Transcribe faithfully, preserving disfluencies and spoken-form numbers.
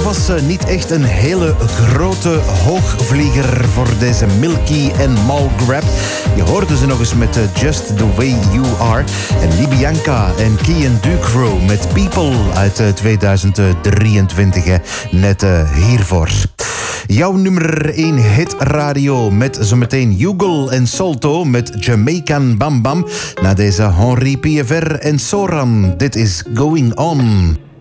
was uh, niet echt een hele grote hoogvlieger voor deze Milky en Mal Grab. Je hoorde ze nog eens met uh, Just the Way You Are. En Libianca en Kian Ducro met People uit uh, tweeduizend drieëntwintig. Hè. Net uh, hiervoor. Jouw nummer één hitradio met zometeen Hugo en Solto met Jamaican Bam Bam. Na deze Henri P F R en Soran. Dit is Going On.